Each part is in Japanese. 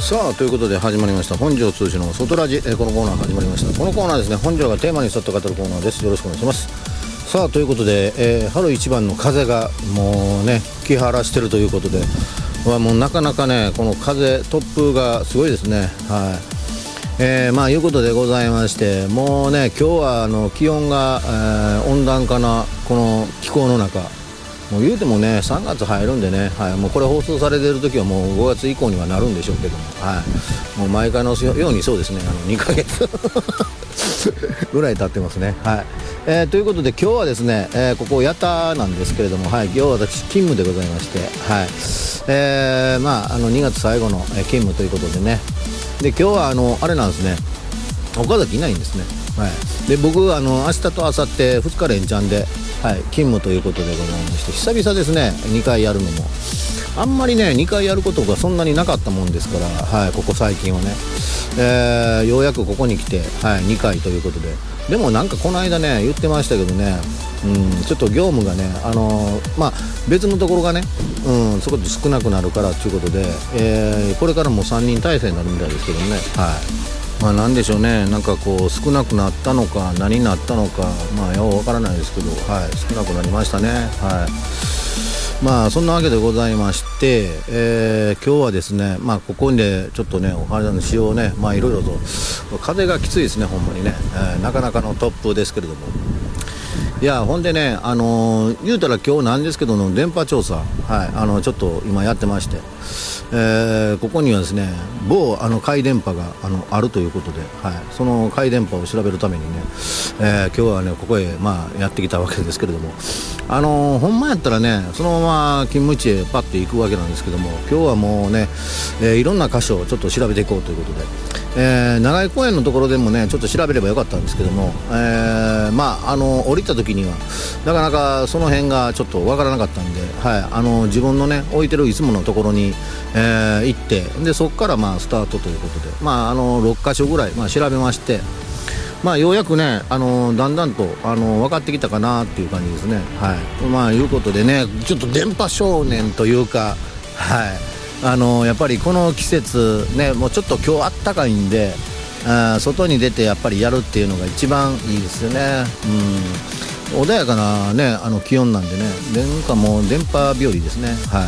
さあということで始まりました本庄通信の外ラジ、このコーナー始まりました。このコーナーですね、本庄がテーマに沿って語るコーナーです。よろしくお願いします。さあということで、春一番の風がもうね吹き晴らしてるということで、もうなかなかねこの風突風がすごいですね。はい、まあいうことでございまして、もうね今日は気温が、温暖化なこの気候の中、もう言うてもね3月入るんでね、はい、もうこれ放送されてる時はもう5月以降にはなるんでしょうけども、はい、もう毎回のようにそうですね、2ヶ月ぐらい経ってますね。はい、ということで今日はですね、ここ八田なんですけれども、はい、今日は私勤務でございまして、はい、まあ2月最後の勤務ということでね、で今日はあれなんですね、岡崎いないんですね。はい、で僕明日と明後日2日連チャンで、はい、勤務ということでございまして、久々ですね2回やるのも。あんまりね2回やることがそんなになかったもんですから、はい、ここ最近はね、ようやくここに来て、はい、2回ということで。でもなんかこの間ね言ってましたけどね、ちょっと業務がねまあ別のところがね、そこで少なくなるからということで、これからも3人体制になるみたいですけどね。はい、まあなんでしょうね、なんかこう少なくなったのか何になったのか、まあようわからないですけど、はい、少なくなりましたね。はい、まあそんなわけでございまして、今日はですね、まあここでちょっとねお話をね、まあいろいろと風がきついですね、ほんまにね、なかなかの突風ですけれども、いやほんでね、言うたら今日なんですけどの電波調査、はい、ちょっと今やってまして、ここにはですね某回電波があるということで、はい、その回電波を調べるためにね、今日はねここへ、まあ、やってきたわけですけれども、ほんまやったらねそのまま勤務地へパッて行くわけなんですけども、今日はもうね、いろんな箇所をちょっと調べていこうということで、長井公園のところでもねちょっと調べればよかったんですけども、まあ降りた時にはなかなかその辺がちょっとわからなかったんで、はい、自分のね置いてるいつものところに、行って、でそこからまあスタートということで、まあ6箇所ぐらい、まあ、調べまして、まあようやくねだんだんと分かってきたかなっていう感じですね。はい、まあいうことでね、ちょっと電波少年というか、はい、やっぱりこの季節ね、もうちょっと今日あったかいんで、外に出てやっぱりやるっていうのが一番いいですよね。穏やかなね気温なんでね、なんかもう電波日和ですね。はい、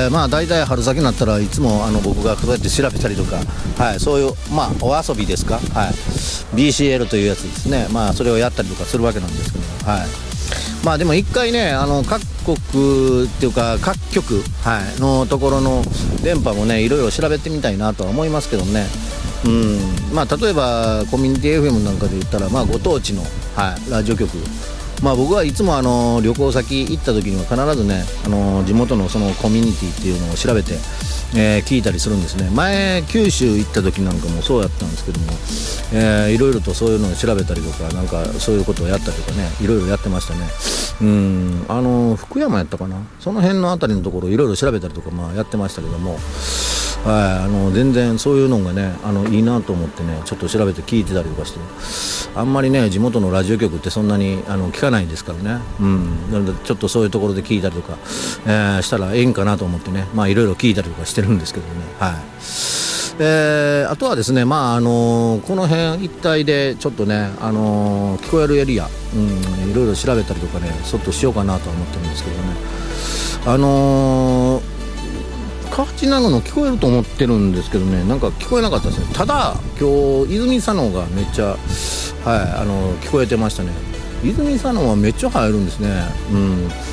まあ大体春先になったらいつも僕がそうやって調べたりとか、はい、そういうまあお遊びですか、はい、BCL というやつですね、まあそれをやったりとかするわけなんですけど、はい、まあでも一回ね各国っていうか各局、はい、のところの電波もねいろいろ調べてみたいなとは思いますけどね。まあ例えばコミュニティ FM なんかで言ったら、まあご当地の、はい、ラジオ局、まあ僕はいつも旅行先行った時には必ずね地元のそのコミュニティっていうのを調べて、聞いたりするんですね。前九州行った時なんかもそうやったんですけども、いろいろとそういうのを調べたりとか、なんかそういうことをやったりとかね、いろいろやってましたね。福山やったかな、その辺のあたりのところいろいろ調べたりとか、まあやってましたけども、はい、全然そういうのがねいいなと思ってねちょっと調べて聞いてたりとかして、あんまりね地元のラジオ局ってそんなに聞かないですからね。なのでちょっとそういうところで聞いたりとか、したらええんかなと思ってね、まあいろいろ聞いたりとかしてるんですけどね。はい、あとはですね、まあこの辺一帯でちょっとね聞こえるエリア、いろいろ調べたりとかねちょっとしようかなとは思ってるんですけどね。河内長野聞こえると思ってるんですけどね、なんか聞こえなかったですね。ただ今日泉佐野がめっちゃ、はい、聞こえてましたね。泉佐野はめっちゃ入るんですね。